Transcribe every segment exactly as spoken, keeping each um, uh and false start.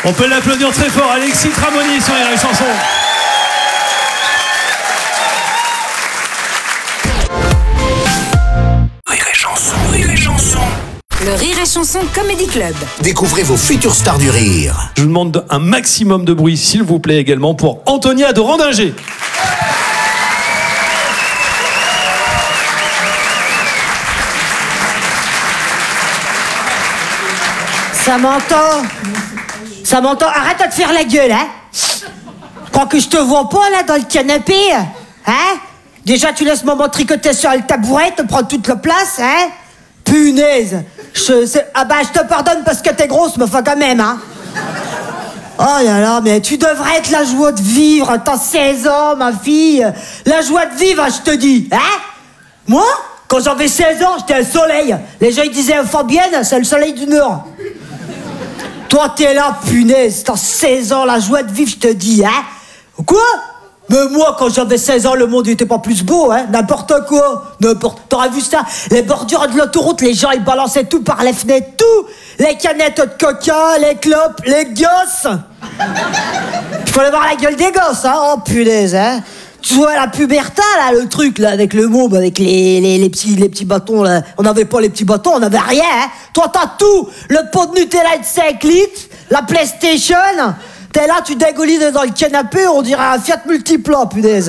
On peut l'applaudir très fort, Alexis Tramoni sur Rire et Chanson. Rire et Chanson, Rire et Chanson. Le Rire et Chanson Comedy Club. Découvrez vos futures stars du rire. Je vous demande un maximum de bruit, s'il vous plaît, également pour Antonia de Randinger. Ça m'entend. Ça m'entend. Arrête de te faire la gueule, hein. Crois que je te vois pas, là, dans le canapé, hein. Déjà, tu laisses maman tricoter sur le tabouret, te prendre toute la place, hein. Punaise. Je, c'est... Ah bah, je te pardonne parce que t'es grosse, mais enfin, quand même, hein. Oh là là, mais tu devrais être la joie de vivre. T'as seize ans, ma fille. La joie de vivre, je te dis, hein. Moi, quand j'avais seize ans, j'étais un soleil. Les gens, ils disaient, Fabienne, c'est le soleil du Nord. Toi, t'es là, punaise, t'as seize ans, la joie de vivre, je te dis, hein. Quoi? Mais moi, quand j'avais seize ans, le monde n'était pas plus beau, hein. N'importe quoi, n'importe... T'aurais vu ça? Les bordures de l'autoroute, les gens, ils balançaient tout par les fenêtres, tout. Les canettes de coca, les clopes, les gosses. Il fallait voir la gueule des gosses, hein. Oh, punaise, hein. Tu vois la puberté, là, le truc, là, avec le môme, avec les, les, les, petits, les petits bâtons, là. On n'avait pas les petits bâtons, on n'avait rien, hein. Toi, t'as tout. Le pot de Nutella de cinq litres, la PlayStation. T'es là, tu dégolines dans le canapé, on dirait un Fiat Multipla, punaise.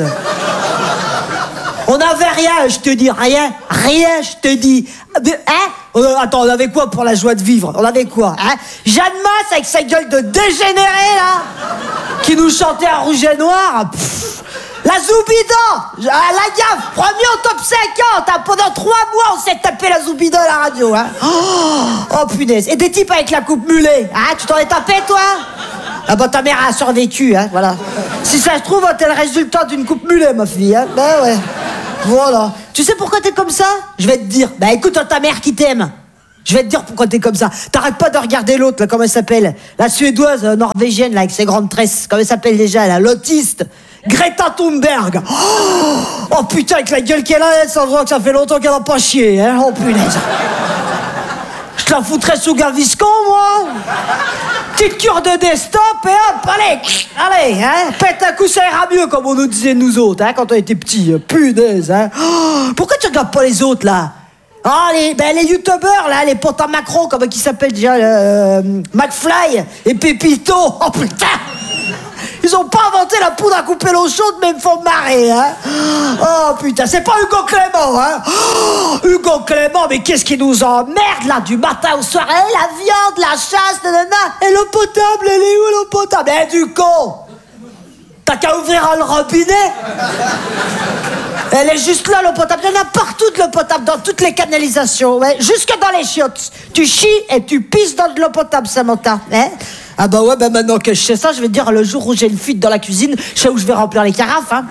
On n'avait rien, je te dis, rien. Rien, je te dis. Hein? Euh, attends, on avait quoi pour la joie de vivre? On avait quoi, hein? Jeanne Masse, avec sa gueule de dégénéré, là, qui nous chantait à rouge et noir. Pff. La Zoubida, à la gaffe, premier au top cinquante, hein. Pendant trois mois, on s'est tapé la Zoubida à la radio, hein. Oh, oh punaise. Et des types avec la coupe mulet, hein. Tu t'en es tapé, toi? Ah bah ta mère a survécu, hein, voilà. Si ça se trouve, t'es le résultat d'une coupe mulet, ma fille, hein. Ben ouais. Voilà. Tu sais pourquoi t'es comme ça? Je vais te dire. Bah écoute, ta mère qui t'aime. Je vais te dire pourquoi t'es comme ça. T'arrêtes pas de regarder l'autre, là, comment elle s'appelle? La suédoise euh, norvégienne, là, avec ses grandes tresses. Comment elle s'appelle déjà, là? L'autiste. Greta Thunberg. Oh, oh putain, avec la gueule qu'elle a, elle, ça voit que ça fait longtemps qu'elle a pas chié, hein. Oh punaise. Je te la foutrais sous Gaviscon, moi. Petite cure de desktop et hop, allez, allez, hein. Pète un coup, ça ira mieux, comme on nous disait nous autres, hein, quand on était petits. Punaise, hein. Oh, pourquoi tu regardes pas les autres, là? Ah, les, ben, les youtubeurs, là, les potes à Macron, comment ils s'appellent déjà, euh, McFly et Pépito. Oh putain! Ils ont pas inventé la poudre à couper l'eau chaude, mais ils me font marrer, hein. Oh putain, c'est pas Hugo Clément, hein. Oh, Hugo Clément, mais qu'est-ce qui nous emmerde, là, du matin au soir? Eh, la viande, la chasse, nanana. Et l'eau potable, elle est où, l'eau potable? Eh, du con! T'as qu'à ouvrir le robinet. Elle est juste là, l'eau potable. Il y en a partout de l'eau potable, dans toutes les canalisations, ouais. Jusque dans les chiottes. Tu chies et tu pisses dans de l'eau potable, Samantha, hein. Ah bah ouais, bah maintenant que je sais ça, je vais te dire, le jour où j'ai une fuite dans la cuisine, je sais où je vais remplir les carafes, hein.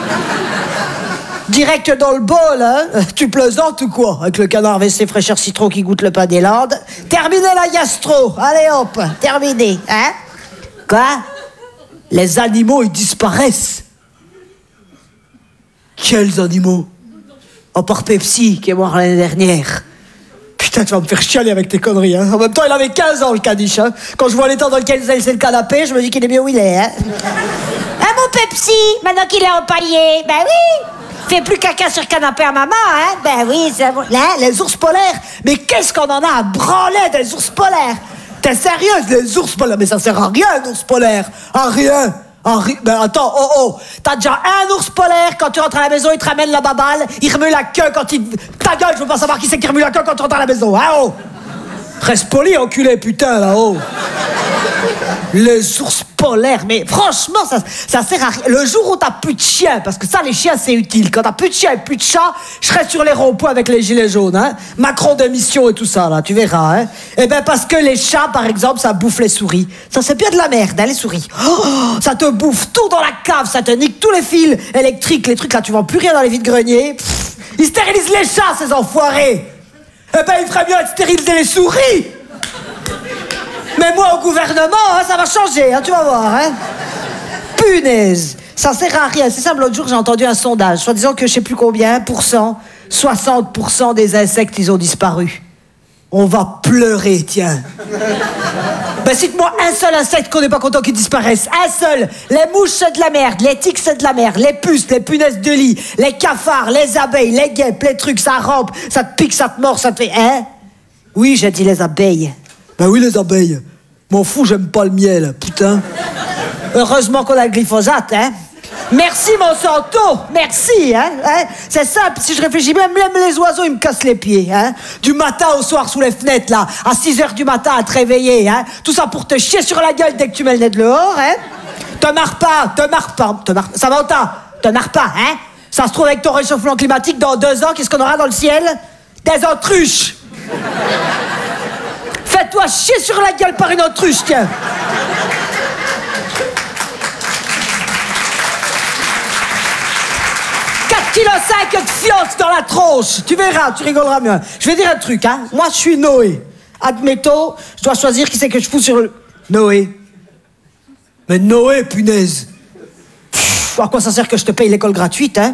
Direct dans le bol, hein. Tu plaisantes ou quoi? Avec le canard W C fraîcheur citron qui goûte le pain des Landes. Terminé la gastro. Allez hop, terminé, hein. Quoi? Les animaux, ils disparaissent. Quels animaux? À part Pepsi, qui est mort l'année dernière. Putain, tu vas me faire chialer avec tes conneries, hein. En même temps, il avait quinze ans, le caniche, hein. Quand je vois l'état dans lequel c'est le canapé, je me dis qu'il est mieux où il est, hein. Ah, mon Pepsi, maintenant qu'il est empaillé, ben oui. Fais plus caca sur le canapé à maman, hein. Ben oui, c'est bon. Là, les ours polaires, mais qu'est-ce qu'on en a à branler des ours polaires? T'es sérieuse, les ours polaires? Mais ça sert à rien, un ours polaire. À rien. À ri... Ben attends, oh oh. T'as déjà un ours polaire, quand tu rentres à la maison, il te ramène la baballe, il remue la queue quand il... Ta gueule, je veux pas savoir qui c'est qui remue la queue quand tu rentres à la maison, hein, oh. Reste poli, enculé, putain, là-haut. Les ours polaires, mais franchement, ça, ça sert à rien. Le jour où t'as plus de chiens, parce que ça, les chiens, c'est utile. Quand t'as plus de chiens et plus de chats, je serai sur les ronds-points avec les gilets jaunes, hein. Macron démission et tout ça, là, tu verras, hein. Eh ben, parce que les chats, par exemple, ça bouffe les souris. Ça, c'est bien de la merde, hein, les souris. Oh, ça te bouffe tout dans la cave, ça te nique tous les fils électriques, les trucs, là, tu vends plus rien dans les vides-greniers. Ils stérilisent les chats, ces enfoirés. Eh ben, il ferait mieux de stériliser les souris. Mais moi, au gouvernement, hein, ça va changer, hein, tu vas voir, hein. Punaise, ça sert à rien. C'est simple, l'autre jour, j'ai entendu un sondage, soit disant que je sais plus combien, pour cent, soixante pour cent des insectes, ils ont disparu. On va pleurer, tiens. Ben cite-moi un seul insecte qu'on n'est pas content qu'il disparaisse. Un seul. Les mouches, c'est de la merde. Les tiques, c'est de la merde. Les puces, les punaises de lit. Les cafards, les abeilles, les guêpes, les trucs, ça rampe, ça te pique, ça te mord, ça te fait... Hein? Oui, j'ai dit les abeilles. Ben oui, les abeilles. M'en fous, j'aime pas le miel, putain. Heureusement qu'on a le glyphosate, hein. Merci Monsanto, merci, hein, hein. C'est simple, si je réfléchis même, même les oiseaux, ils me cassent les pieds, hein. Du matin au soir sous les fenêtres, là, à six heures du matin à te réveiller, hein. Tout ça pour te chier sur la gueule dès que tu mets le nez dehors, hein. Te marre pas, te marre pas, te marre... Samantha, te marre pas, hein. Ça se trouve avec ton réchauffement climatique, dans deux ans, qu'est-ce qu'on aura dans le ciel? Des autruches. Fais-toi chier sur la gueule par une autruche, tiens. quatre virgule cinq kilos de fiance dans la tronche. Tu verras, tu rigoleras mieux. Je vais dire un truc, hein. Moi, je suis Noé. Admettons, je dois choisir qui c'est que je fous sur le... Noé. Mais Noé, punaise. Pff, à quoi ça sert que je te paye l'école gratuite, hein?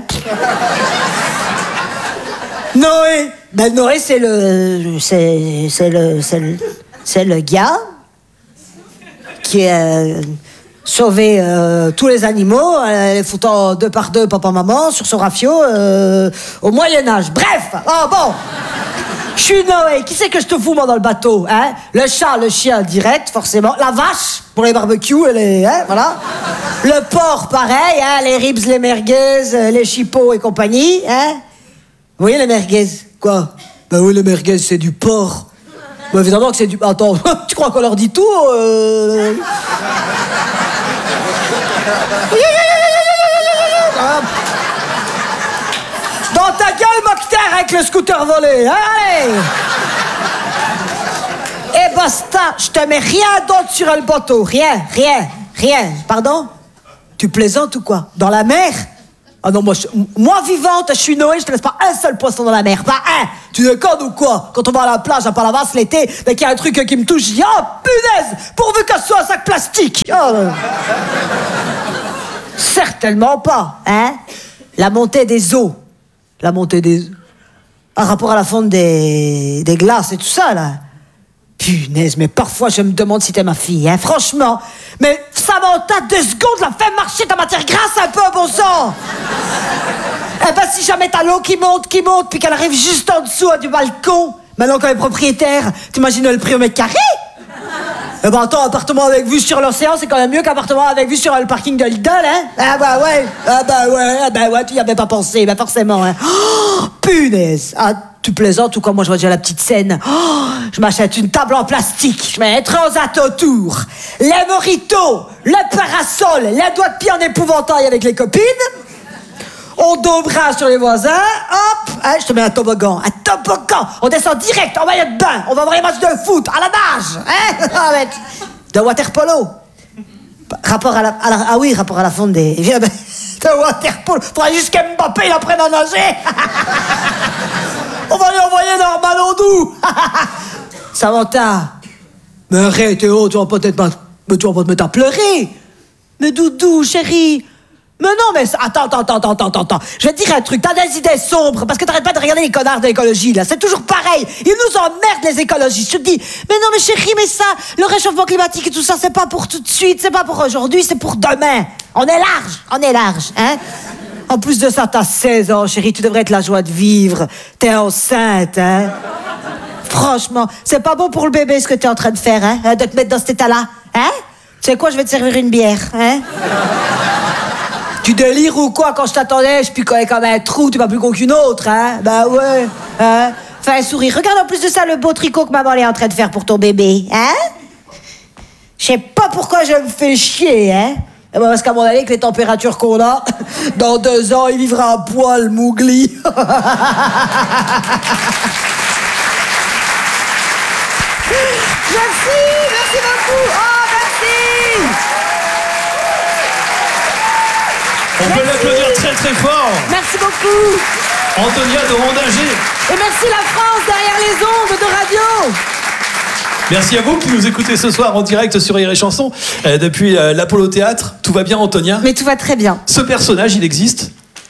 Noé. Ben Noé, c'est le... C'est... C'est le... C'est le... C'est le gars qui est... Euh, sauvé euh, tous les animaux, euh, les foutant deux par deux, papa-maman, sur son rafio, euh, au Moyen-Âge. Bref, oh bon, je suis Noé, qui c'est que je te fous, moi, dans le bateau, hein? Le chat, le chien, direct, forcément. La vache, pour les barbecues, et les... Hein, voilà. Le porc, pareil, hein, les ribs, les merguez, les chipots et compagnie, hein? Vous voyez les merguez? Quoi? Ben oui, les merguez, c'est du porc. Ben évidemment que c'est du... Attends, tu crois qu'on leur dit tout euh... Dans ta gueule, Mokhtar, avec le scooter volé. Allez. Et basta, je te mets rien d'autre sur le bateau. Rien, rien, rien. Pardon? Tu plaisantes ou quoi? Dans la mer? Ah non, moi, je, moi vivante, je suis Noé, je te laisse pas un seul poisson dans la mer. Pas un. Tu déconnes ou quoi? Quand on va à la plage à Palavas l'été, dès qu'il y a un truc qui me touche, je dis oh punaise, pourvu que ce soit un sac plastique. Oh, certainement pas, hein? La montée des eaux. La montée des... Par rapport à la fonte des... des glaces et tout ça, là. Punaise, mais parfois je me demande si t'es ma fille, hein, franchement. Mais Samantha, deux secondes, la fais marcher ta matière grasse un peu, bon sang. Eh ben, si jamais t'as l'eau qui monte, qui monte, puis qu'elle arrive juste en dessous hein, du balcon, maintenant qu'elle est propriétaire, t'imagines le prix au mètre carré? Eh ben attends, appartement avec vue sur l'océan, c'est quand même mieux qu'appartement avec vue sur le parking de Lidl, hein? Ah bah ouais, ah bah ouais, ah bah ouais, tu y avais pas pensé, bah forcément, hein. Oh, punaise. Ah, tu plaisantes ou quoi? Moi je vois déjà la petite scène. Oh, je m'achète une table en plastique, je mets un transat autour, les moritos, le parasol, les doigts de pied en épouvantail avec les copines. On dobra sur les voisins, hop, hein, je te mets un toboggan, un toboggan, on descend direct en maillot de bain, on va voir les matchs de foot, à la nage, hein, de waterpolo. Rapport à la, à la, ah oui, rapport à la fonte des... De waterpolo, faudrait juste qu'Mbappé il apprenne à nager. On va lui envoyer Norman Ondou. Samantha, mais arrête, oh, tu vas pas te mettre, mais tu vas pas te mettre à pleurer. Mais Doudou, chérie. Mais non, mais... Attends, attends, attends, attends, attends, attends. Je vais te dire un truc, t'as des idées sombres, parce que t'arrêtes pas de regarder les connards de l'écologie, là. C'est toujours pareil. Ils nous emmerdent, les écologistes. Je te dis, mais non, mais chérie, mais ça, le réchauffement climatique et tout ça, c'est pas pour tout de suite, c'est pas pour aujourd'hui, c'est pour demain. On est large, on est large, hein. En plus de ça, t'as seize ans, chérie, tu devrais être la joie de vivre. T'es enceinte, hein. Franchement, c'est pas bon pour le bébé, ce que t'es en train de faire, hein, de te mettre dans cet état-là, hein. Tu sais quoi, je vais te servir une bière, hein. Tu délires ou quoi? Quand je t'attendais, je picolais comme un trou, tu vas plus gros qu'une autre, hein? Bah ouais, hein? Fais un sourire. Regarde en plus de ça le beau tricot que maman est en train de faire pour ton bébé, hein? Je sais pas pourquoi je me fais chier, hein? Parce qu'à mon avis, avec les températures qu'on a, dans deux ans, il vivra à poil, Mougli. Merci, merci beaucoup. Oh, merci. On peut l'applaudir très très fort. Merci beaucoup. Antonia de Rondinger. Et merci la France derrière les ondes de radio. Merci à vous qui nous écoutez ce soir en direct sur Rire et Chanson euh, depuis euh, l'Apollo Théâtre. Tout va bien, Antonia? Mais tout va très bien. Ce personnage, il existe?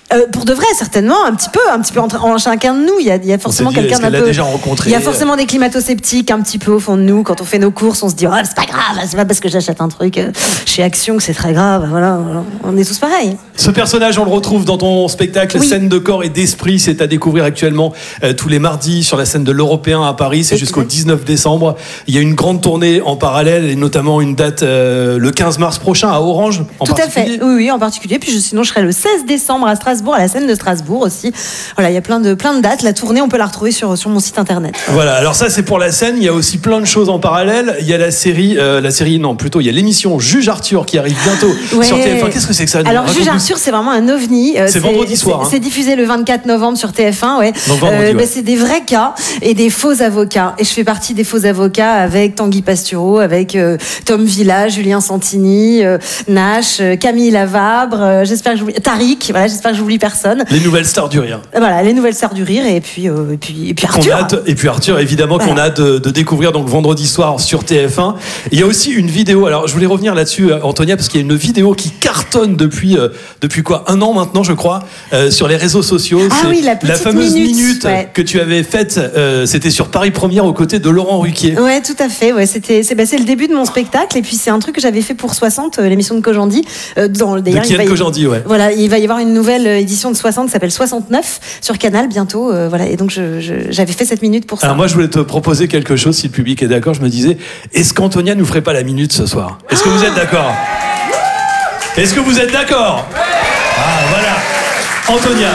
Euh, pour de vrai, certainement, un petit peu, un petit peu en, en chacun de nous. Il y a, il y a forcément dit, quelqu'un est-ce d'un qu'elle peu. l'a déjà rencontré? Il y a forcément des climato-sceptiques un petit peu au fond de nous. Quand on fait nos courses, on se dit, oh, c'est pas grave, c'est pas parce que j'achète un truc euh, chez Action que c'est très grave. Voilà, voilà. On est tous pareils. Ce personnage, on le retrouve dans ton spectacle Oui. Scène de corps et d'esprit. C'est à découvrir actuellement euh, tous les mardis sur la scène de l'Européen à Paris. C'est Exact. jusqu'au dix-neuf décembre. Il y a une grande tournée en parallèle et notamment une date euh, le quinze mars prochain à Orange. En Tout à fait. particulier. Oui, oui, en particulier. Puis je, sinon, je serai le seize décembre à Strasbourg, à la scène de Strasbourg aussi. Voilà, il y a plein de, plein de dates. La tournée, on peut la retrouver sur, sur mon site internet. Voilà, alors ça c'est pour la scène, il y a aussi plein de choses en parallèle. Il y a la série, euh, la série non plutôt, il y a l'émission Juge Arthur qui arrive bientôt Ouais. sur T F un. Qu'est-ce que c'est que ça? Alors, Raconte-nous. Juge Arthur, c'est vraiment un ovni. Euh, C'est vendredi soir, C'est hein. c'est diffusé le vingt-quatre novembre sur T F un, ouais. Donc vendredi, bah, ouais. c'est des vrais cas et des faux avocats. Et je fais partie des faux avocats avec Tanguy Pastureau, avec euh, Tom Villa, Julien Santini, euh, Nash, euh, Camille Lavabre. euh, j'espère que j'oublie Tariq. Voilà, j'espère que j'oublie personne. Les nouvelles stars du rire. Voilà, les nouvelles stars du rire et puis euh, et puis et puis Qu'on Arthur. a hâte- et puis Arthur, évidemment, qu'on a hâte de, de découvrir donc vendredi soir sur T F un. Il y a aussi une vidéo. Alors, je voulais revenir là-dessus, euh, Antonia, parce qu'il y a une vidéo qui cartonne depuis euh, depuis quoi, un an maintenant, je crois, euh, sur les réseaux sociaux. Ah C'est oui, la petite fameuse minute, minute, ouais. que tu avais faite. euh, C'était sur Paris Première aux côtés de Laurent Ruquier. Ouais, tout à fait. Ouais, c'était, c'est, bah, c'est le début de mon spectacle et puis c'est un truc que j'avais fait pour soixante, euh, l'émission de Kojandi. Euh, dans, De d'ailleurs, il va Kian y- Kojandi, ouais. Voilà, il va y avoir une nouvelle euh, édition de soixante qui s'appelle soixante-neuf sur Canal bientôt. euh, voilà, et donc je, je- j'avais fait cette minute pour ça. Alors moi je voulais te proposer quelque chose, si le public est d'accord. Je me disais, est-ce qu'Antonia nous ferait pas la minute ce soir? Est-ce que vous êtes d'accord? Est-ce que vous êtes d'accord? Ah voilà, Antonia.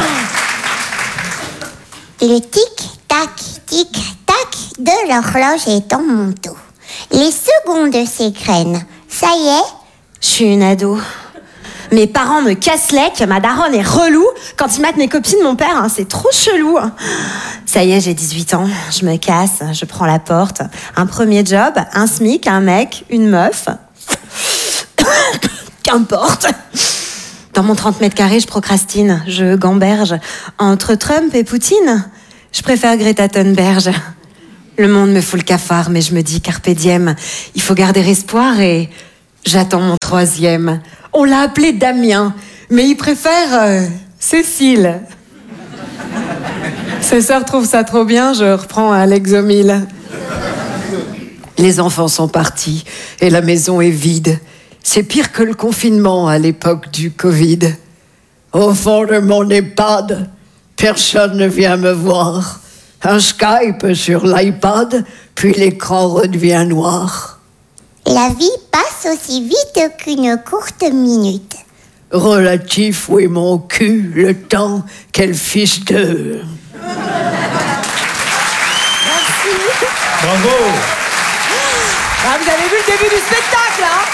Le tic-tac, tic-tac de l'horloge est dans mon dos. Les secondes s'égrènent. Ça y est, Je suis une ado. Mes parents me cassent l'ec, ma daronne est relou. Quand ils matent mes copines, mon père, hein, c'est trop chelou. Ça y est, j'ai dix-huit ans, je me casse, je prends la porte. Un premier job, un SMIC, un mec, une meuf. Qu'importe. Dans mon trente mètres carrés, je procrastine, je gamberge. Entre Trump et Poutine, je préfère Greta Thunberg. Le monde me fout le cafard, mais je me dis carpe diem. Il faut garder espoir et j'attends mon troisième. On l'a appelé Damien, mais il préfère euh, Cécile. Ses sœurs trouvent ça trop bien, je reprends à l'exomile. Les enfants sont partis et la maison est vide. C'est pire que le confinement à l'époque du Covid. Au fond de mon EHPAD, personne ne vient me voir. Un Skype sur l'iPad, puis l'écran redevient noir. la vie passe aussi vite qu'une courte minute. Relatif, oui, mon cul, le temps, quel fils de... Merci. Bravo. Ah, vous avez vu le début du spectacle, hein?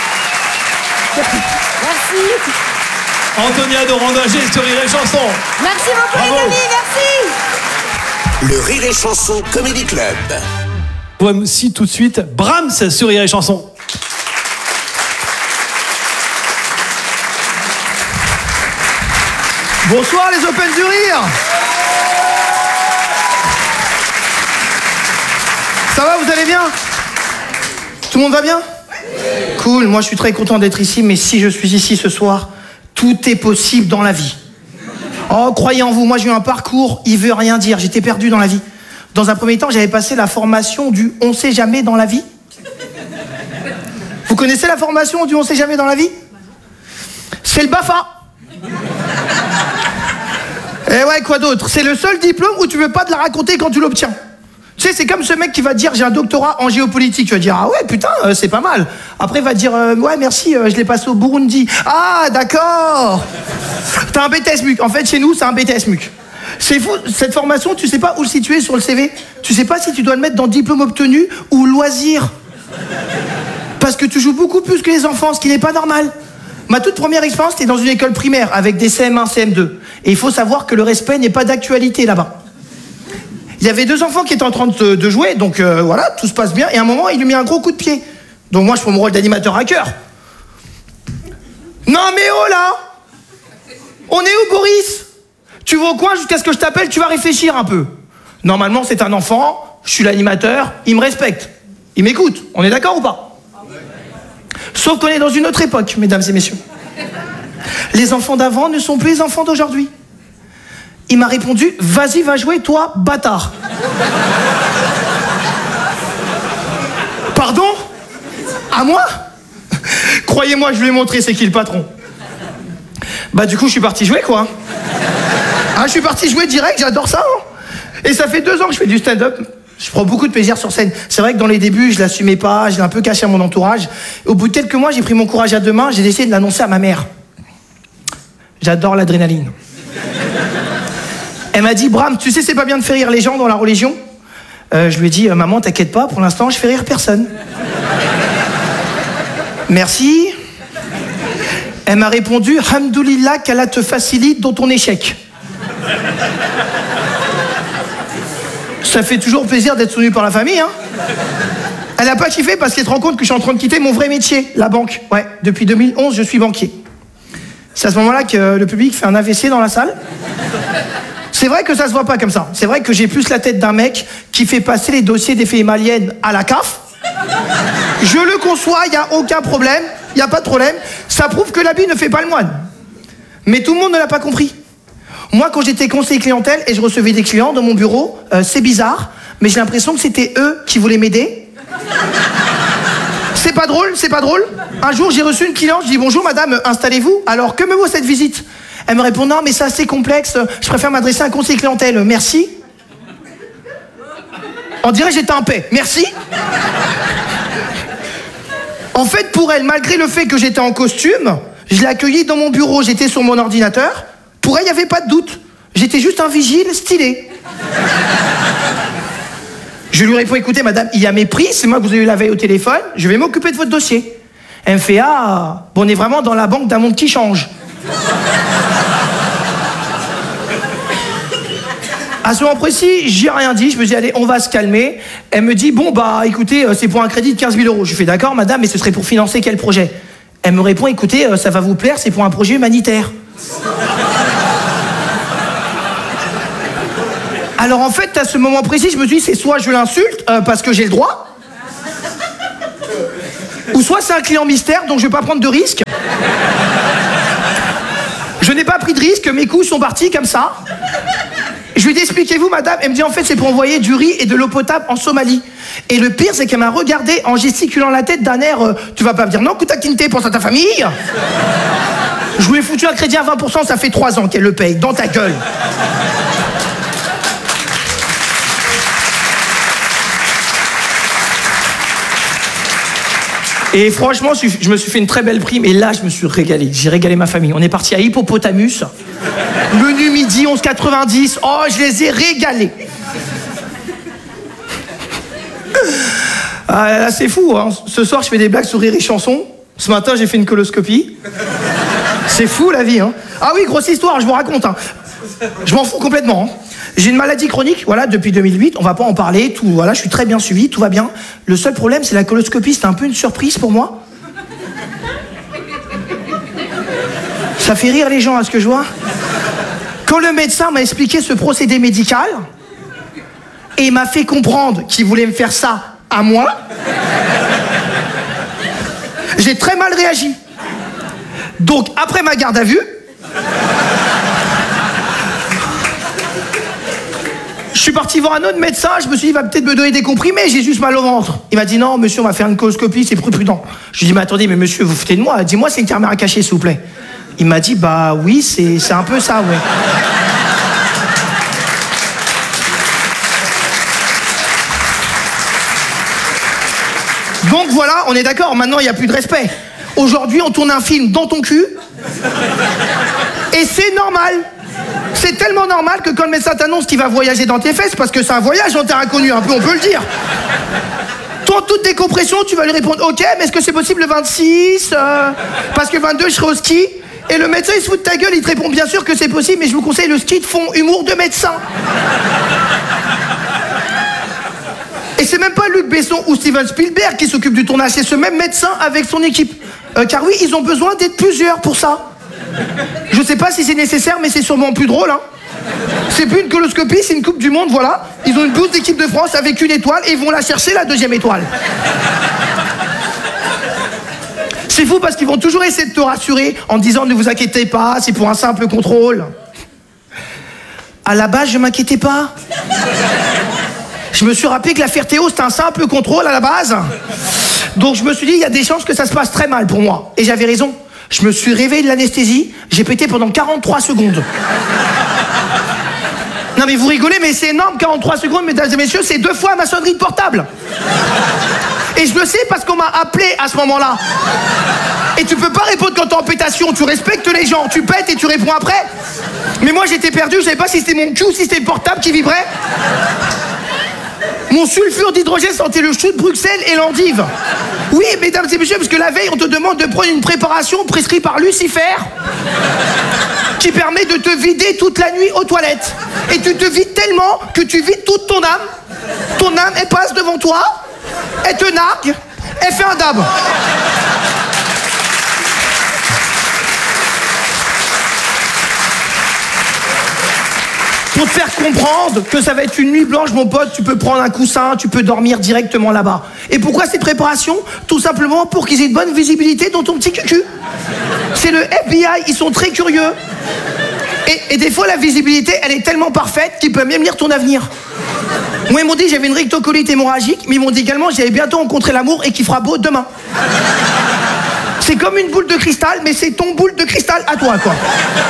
Merci. Antonia de Randinger sur Rire et Chanson. Merci beaucoup, Bravo. les amis, merci. Le Rire et Chanson Comedy Club. Voici tout de suite Brahms sur Rire et Chanson. Bonsoir les Open du Rire. Ça va, vous allez bien? Tout le monde va bien? Cool, moi je suis très content d'être ici, mais si je suis ici ce soir, tout est possible dans la vie. Oh, croyez en vous, moi j'ai eu un parcours, il veut rien dire, j'étais perdu dans la vie. Dans un premier temps, j'avais passé la formation du « on sait jamais dans la vie ». Vous connaissez la formation du « on sait jamais dans la vie » ? C'est le BAFA. Et ouais, quoi d'autre? C'est le seul diplôme où tu veux pas te la raconter quand tu l'obtiens. Tu sais, c'est comme ce mec qui va te dire j'ai un doctorat en géopolitique. Tu vas dire ah ouais putain euh, c'est pas mal. Après il va te dire euh, ouais merci euh, je l'ai passé au Burundi. Ah d'accord. T'as un B T S M U C. En fait chez nous c'est un B T S M U C. C'est fou, cette formation tu sais pas où le situer sur le C V. Tu sais pas si tu dois le mettre dans diplôme obtenu ou loisir. Parce que tu joues beaucoup plus que les enfants, ce qui n'est pas normal. Ma toute première expérience c'était dans une école primaire avec des C M un, C M deux. Et il faut savoir que le respect n'est pas d'actualité là-bas. Il y avait deux enfants qui étaient en train de, de jouer, donc euh, voilà, tout se passe bien. Et à un moment, il lui met un gros coup de pied. Donc moi, je prends mon rôle d'animateur à cœur. Non mais oh là! On est où, Boris? Tu vas au coin jusqu'à ce que je t'appelle, tu vas réfléchir un peu. Normalement, c'est un enfant, je suis l'animateur, il me respecte. Il m'écoute, on est d'accord ou pas? Sauf qu'on est dans une autre époque, mesdames et messieurs. Les enfants d'avant ne sont plus les enfants d'aujourd'hui. Il m'a répondu, vas-y, va jouer, toi, bâtard. Pardon? À moi? Croyez-moi, je lui ai montré c'est qui le patron. Bah du coup, je suis parti jouer, quoi. Ah, je suis parti jouer direct, j'adore ça. Hein. Et ça fait deux ans que je fais du stand-up. Je prends beaucoup de plaisir sur scène. C'est vrai que dans les débuts, je l'assumais pas, je l'ai un peu caché à mon entourage. Au bout de quelques mois, j'ai pris mon courage à deux mains, j'ai décidé de l'annoncer à ma mère. J'adore l'adrénaline. Elle m'a dit, Bram, tu sais, c'est pas bien de faire rire les gens dans la religion. Euh, je lui ai dit, maman, t'inquiète pas, pour l'instant, je fais rire personne. Merci. Elle m'a répondu, Hamdoulillah, qu'Allah te facilite dans ton échec. Ça fait toujours plaisir d'être soutenu par la famille, hein. Elle n'a pas kiffé parce qu'elle se rend compte que je suis en train de quitter mon vrai métier, la banque. Ouais, depuis deux mille onze, je suis banquier. C'est à ce moment-là que le public fait un A V C dans la salle. C'est vrai que ça se voit pas comme ça. C'est vrai que j'ai plus la tête d'un mec qui fait passer les dossiers des faits maliennes à la C A F. Je le conçois, il n'y a aucun problème, il n'y a pas de problème. Ça prouve que l'habit ne fait pas le moine. Mais tout le monde ne l'a pas compris. Moi, quand j'étais conseiller clientèle et je recevais des clients dans mon bureau, euh, c'est bizarre, mais j'ai l'impression que c'était eux qui voulaient m'aider. C'est pas drôle, c'est pas drôle. Un jour, j'ai reçu une cliente, je dis « Bonjour madame, installez-vous. Alors, que me vaut cette visite ?» Elle me répond « Non, mais c'est assez complexe, je préfère m'adresser à un conseiller clientèle. Merci. » On dirait que j'étais en paix. Merci. En fait, pour elle, malgré le fait que j'étais en costume, je l'ai accueillie dans mon bureau, j'étais sur mon ordinateur. Pour elle, il n'y avait pas de doute. J'étais juste un vigile stylé. Je lui réponds, écoutez, madame, il y a mépris, c'est moi que vous avez eu la veille au téléphone, je vais m'occuper de votre dossier. Elle me fait, ah, bon, on est vraiment dans la banque d'un monde qui change. À ce moment précis, j'ai rien dit, je me dis, allez, on va se calmer. Elle me dit, bon, bah, écoutez, c'est pour un crédit de quinze mille euros. Je lui fais, d'accord, madame, mais ce serait pour financer quel projet? Elle me répond, écoutez, ça va vous plaire, c'est pour un projet humanitaire. Alors en fait, à ce moment précis, je me suis dit, c'est soit je l'insulte, euh, parce que j'ai le droit, ou soit c'est un client mystère, donc je vais pas prendre de risque. Je n'ai pas pris de risque, mes coups sont partis comme ça. Je lui ai dit, expliquez-vous, madame. Elle me dit, en fait, c'est pour envoyer du riz et de l'eau potable en Somalie. Et le pire, c'est qu'elle m'a regardé en gesticulant la tête d'un air, euh, tu vas pas me dire non, Kouta Kinte, pense à ta famille. Je lui ai foutu un crédit à vingt pour cent, ça fait trois ans qu'elle le paye, dans ta gueule. Et franchement, je me suis fait une très belle prime, et là, je me suis régalé. J'ai régalé ma famille. On est parti à Hippopotamus. Menu midi, onze quatre-vingt-dix. Oh, je les ai régalés. Ah là, c'est fou, hein. Ce soir, je fais des blagues sur Rire et Chanson. Ce matin, j'ai fait une coloscopie. C'est fou, la vie, hein. Ah oui, grosse histoire, je vous raconte, hein. Je m'en fous complètement, hein. J'ai une maladie chronique, voilà, depuis deux mille huit, on va pas en parler, tout, voilà, je suis très bien suivi, tout va bien. Le seul problème, c'est la coloscopie, c'était un peu une surprise pour moi. Ça fait rire les gens, à ce que je vois. Quand le médecin m'a expliqué ce procédé médical, et il m'a fait comprendre qu'il voulait me faire ça à moi, j'ai très mal réagi. Donc, après ma garde à vue, je suis parti voir un autre médecin, je me suis dit, il va peut-être me donner des comprimés, j'ai juste mal au ventre. Il m'a dit, non, monsieur, on va faire une coloscopie, c'est plus prudent. Je lui ai dit, mais attendez, mais monsieur, vous foutez de moi, dis-moi, c'est une caméra cachée, s'il vous plaît. Il m'a dit, bah oui, c'est, c'est un peu ça, ouais. Donc voilà, on est d'accord, maintenant il n'y a plus de respect. Aujourd'hui, on tourne un film dans ton cul, et c'est normal. C'est tellement normal que quand le médecin t'annonce qu'il va voyager dans tes fesses, parce que c'est un voyage en terre inconnue, un peu, on peut le dire. Toi, en toute décompression, tu vas lui répondre, ok, mais est-ce que c'est possible le vingt-six euh, parce que le vingt-deux, je serai au ski. Et le médecin, il se fout de ta gueule, il te répond, bien sûr que c'est possible, mais je vous conseille le ski de fond, humour de médecin. Et c'est même pas Luc Besson ou Steven Spielberg qui s'occupe du tournage, c'est ce même médecin avec son équipe. Euh, car oui, ils ont besoin d'être plusieurs pour ça. Je sais pas si c'est nécessaire, mais c'est sûrement plus drôle, hein. C'est plus une coloscopie, c'est une coupe du monde, voilà. Ils ont une blouse d'équipe de France avec une étoile et ils vont la chercher, la deuxième étoile. C'est fou parce qu'ils vont toujours essayer de te rassurer en te disant ne vous inquiétez pas, c'est pour un simple contrôle. À la base, je m'inquiétais pas. Je me suis rappelé que la Fertéo, c'était un simple contrôle à la base. Donc je me suis dit, il y a des chances que ça se passe très mal pour moi. Et j'avais raison. Je me suis réveillé de l'anesthésie, j'ai pété pendant quarante-trois secondes. Non mais vous rigolez, mais c'est énorme, quarante-trois secondes, mesdames et messieurs, c'est deux fois ma sonnerie de portable. Et je le sais parce qu'on m'a appelé à ce moment-là. Et tu peux pas répondre quand t'es en pétation, tu respectes les gens, tu pètes et tu réponds après. Mais moi j'étais perdu, je savais pas si c'était mon cul ou si c'était le portable qui vibrait. Mon sulfure d'hydrogène sentait le chou de Bruxelles et l'endive. Oui, mesdames et messieurs, parce que la veille, on te demande de prendre une préparation prescrite par Lucifer qui permet de te vider toute la nuit aux toilettes. Et tu te vides tellement que tu vides toute ton âme. Ton âme, elle passe devant toi, elle te nargue, elle fait un dab. Pour te faire comprendre que ça va être une nuit blanche, mon pote, tu peux prendre un coussin, tu peux dormir directement là-bas. Et pourquoi cette préparation? Tout simplement pour qu'ils aient une bonne visibilité dans ton petit cucu. C'est le F B I, ils sont très curieux. Et, et des fois, la visibilité, elle est tellement parfaite qu'ils peuvent même lire ton avenir. Moi, ils m'ont dit que j'avais une rectocolite hémorragique, mais ils m'ont dit également que j'allais bientôt rencontrer l'amour et qu'il fera beau demain. C'est comme une boule de cristal, mais c'est ton boule de cristal à toi, quoi.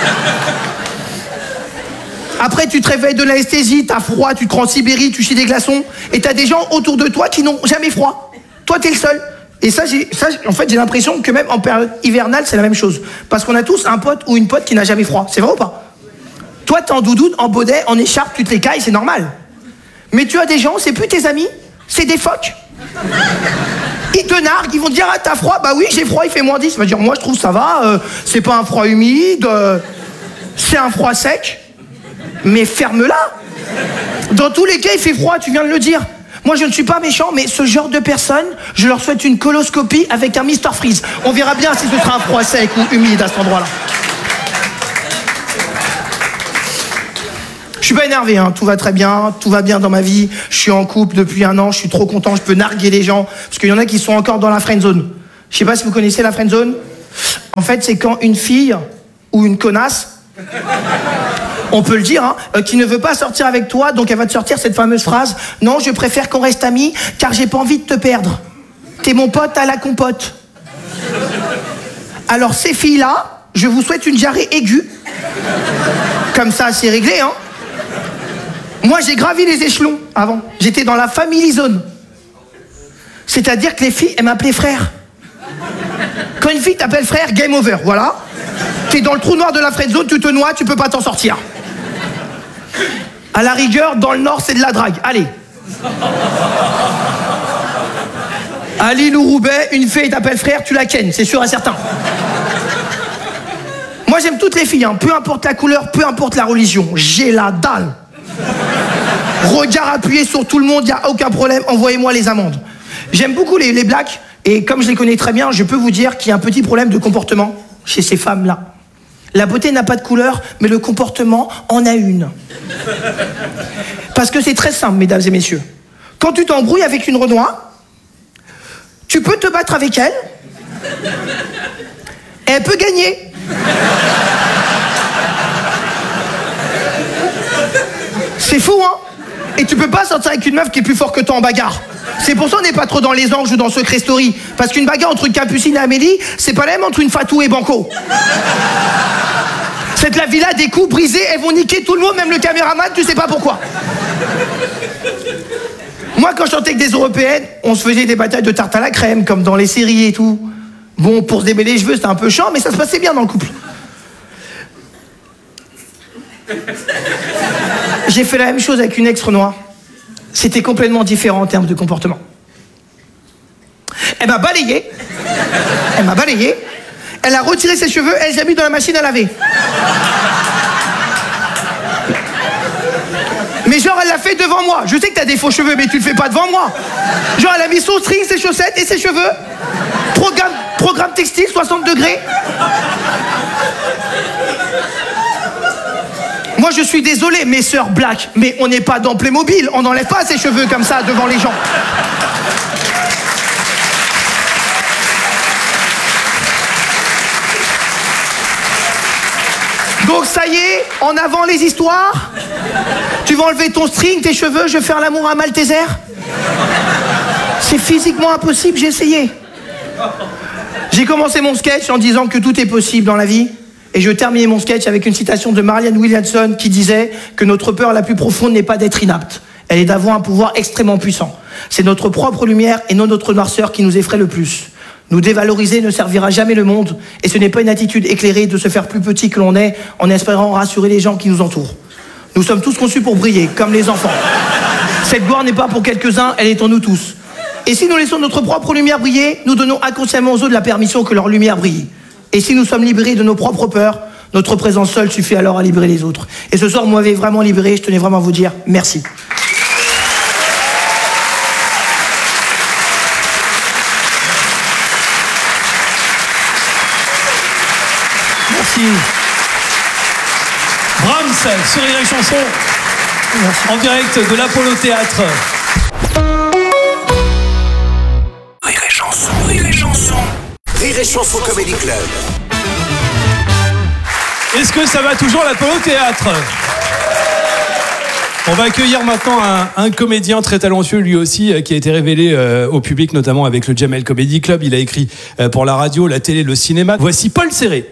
Après, tu te réveilles de l'anesthésie, t'as froid, tu te rends en Sibérie, tu chies des glaçons, et t'as des gens autour de toi qui n'ont jamais froid. Toi, t'es le seul. Et ça, j'ai, ça, en fait, j'ai l'impression que même en période hivernale, c'est la même chose. Parce qu'on a tous un pote ou une pote qui n'a jamais froid. C'est vrai ou pas? Toi, t'es en doudoune, en bonnet, en écharpe, tu te les cailles, c'est normal. Mais tu as des gens, c'est plus tes amis, c'est des phoques. Ils te narguent, ils vont te dire, ah, t'as froid? Bah oui, j'ai froid, il fait moins dix. Il va dire, moi, je trouve ça va, euh, c'est pas un froid humide, euh, c'est un froid sec. Mais ferme-la. Dans tous les cas, il fait froid, tu viens de le dire. Moi, je ne suis pas méchant, mais ce genre de personnes, je leur souhaite une coloscopie avec un mister Freeze. On verra bien si ce sera un froid sec ou humide à cet endroit-là. Je suis pas énervé, hein. Tout va très bien, tout va bien dans ma vie. Je suis en couple depuis un an, je suis trop content, je peux narguer les gens. Parce qu'il y en a qui sont encore dans la friend zone. Je sais pas si vous connaissez la friend zone. En fait, c'est quand une fille ou une connasse, on peut le dire, hein, euh, qui ne veut pas sortir avec toi, donc elle va te sortir cette fameuse phrase « Non, je préfère qu'on reste amis, car j'ai pas envie de te perdre. T'es mon pote à la compote. » Alors ces filles-là, je vous souhaite une diarrhée aiguë. Comme ça, c'est réglé, hein. Moi, j'ai gravi les échelons avant. J'étais dans la family zone. C'est-à-dire que les filles, elles m'appelaient frère. Quand une fille t'appelle frère, game over, voilà. T'es dans le trou noir de la friend zone, tu te noies, tu peux pas t'en sortir. À la rigueur, dans le Nord, c'est de la drague. Allez. À Lille ou Roubaix, une fille t'appelle frère, tu la kennes, c'est sûr et certain. Moi, j'aime toutes les filles, hein. Peu importe la couleur, peu importe la religion. J'ai la dalle. Regard appuyé sur tout le monde, il n'y a aucun problème, envoyez-moi les amendes. J'aime beaucoup les, les blacks, et comme je les connais très bien, je peux vous dire qu'il y a un petit problème de comportement chez ces femmes-là. La beauté n'a pas de couleur, mais le comportement en a une. Parce que c'est très simple, mesdames et messieurs. Quand tu t'embrouilles avec une Renoir, tu peux te battre avec elle, et elle peut gagner. C'est fou, hein? Et tu peux pas sortir avec une meuf qui est plus forte que toi en bagarre. C'est pour ça qu'on n'est pas trop dans les anges ou dans Secret Story. Parce qu'une bagarre entre une Capucine et Amélie, c'est pas la même entre une Fatou et Banco. Cette la villa des coups brisés, elles vont niquer tout le monde, même le caméraman, tu sais pas pourquoi. Moi, quand je chantais avec des Européennes, on se faisait des batailles de tarte à la crème, comme dans les séries et tout. Bon, pour se démêler les cheveux, c'était un peu chiant, mais ça se passait bien dans le couple. J'ai fait la même chose avec une ex-Renoir. C'était complètement différent en termes de comportement. Elle m'a balayé. Elle m'a balayé. Elle a retiré ses cheveux, elle les a mis dans la machine à laver. Mais genre, elle l'a fait devant moi. Je sais que t'as des faux cheveux, mais tu le fais pas devant moi. Genre, elle a mis son string, ses chaussettes et ses cheveux. Programme, programme textile, soixante degrés. Moi, je suis désolé, mes sœurs black, mais on n'est pas dans Playmobil. On n'enlève pas ses cheveux comme ça devant les gens. Donc ça y est, en avant les histoires. Tu vas enlever ton string, tes cheveux, je vais faire l'amour à Malteser. C'est physiquement impossible, j'ai essayé. J'ai commencé mon sketch en disant que tout est possible dans la vie. Et je terminais mon sketch avec une citation de Marianne Williamson qui disait que notre peur la plus profonde n'est pas d'être inapte. Elle est d'avoir un pouvoir extrêmement puissant. C'est notre propre lumière et non notre noirceur qui nous effraie le plus. Nous dévaloriser ne servira jamais le monde. Et ce n'est pas une attitude éclairée de se faire plus petit que l'on est en espérant rassurer les gens qui nous entourent. Nous sommes tous conçus pour briller, comme les enfants. Cette gloire n'est pas pour quelques-uns, elle est en nous tous. Et si nous laissons notre propre lumière briller, nous donnons inconsciemment aux autres la permission que leur lumière brille. Et si nous sommes libérés de nos propres peurs, notre présence seule suffit alors à libérer les autres. Et ce soir, vous m'avez vraiment libéré, je tenais vraiment à vous dire merci. Merci. Brahms sur Rire et Chanson. Merci. En direct de l'Apollo Théâtre. Rire et Chanson, Rire et Chanson. Rire et Chanson Comedy Club. Est-ce que ça va toujours l'Apollo Théâtre ? On va accueillir maintenant un, un comédien très talentueux lui aussi euh, qui a été révélé euh, au public notamment avec le Jamel Comedy Club. Il a écrit euh, pour la radio, la télé, le cinéma. Voici Paul Serré.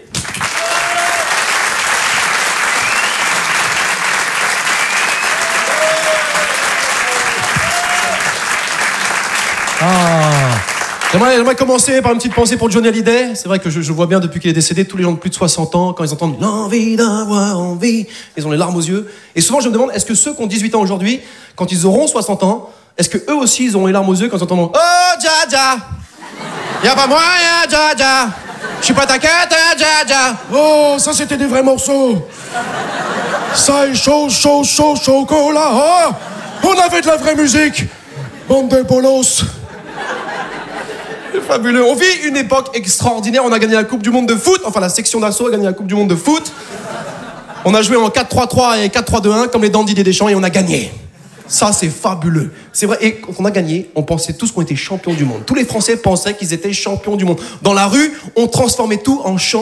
Ah. J'aimerais, j'aimerais commencer par une petite pensée pour Johnny Hallyday. C'est vrai que je, je vois bien depuis qu'il est décédé, tous les gens de plus de soixante ans, quand ils entendent « l'envie d'avoir envie », ils ont les larmes aux yeux. Et souvent je me demande, est-ce que ceux qui ont dix-huit ans aujourd'hui, quand ils auront soixante ans, est-ce que eux aussi ils auront les larmes aux yeux quand ils entendent « Oh, dja dja, y'a pas moyen, dja dja, j'suis pas ta quête, dja dja ». Oh, ça c'était des vrais morceaux. Ça est chaud, chaud, chaud, chocolat. Oh, on avait de la vraie musique. Bande de bolos. C'est fabuleux. On vit une époque extraordinaire. On a gagné la Coupe du Monde de foot. Enfin, la section d'assaut a gagné la Coupe du Monde de foot. On a joué en quatre trois trois et quatre trois deux un comme les Dandy Deschamps et on a gagné. Ça, c'est fabuleux. C'est vrai. Et quand on a gagné, on pensait tous qu'on était champions du monde. Tous les Français pensaient qu'ils étaient champions du monde. Dans la rue, on transformait tout en champions.